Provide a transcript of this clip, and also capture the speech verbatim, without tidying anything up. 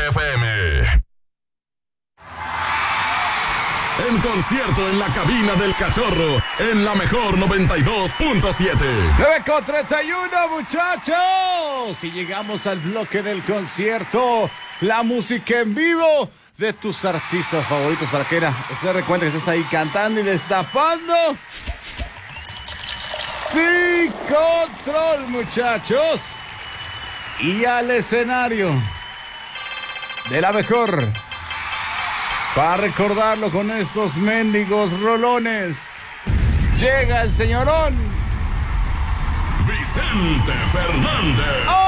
F M. En concierto en la cabina del Cachorro, en la mejor noventa y dos punto siete. nueve con treinta y uno, muchachos. Y llegamos al bloque del concierto. La música en vivo de tus artistas favoritos. Para que era, se dé cuenta que estás ahí cantando y destapando. Sí, control, muchachos. Y al escenario de la mejor. Para recordarlo con estos mendigos rolones, llega el señorón Vicente Fernández. ¡Oh!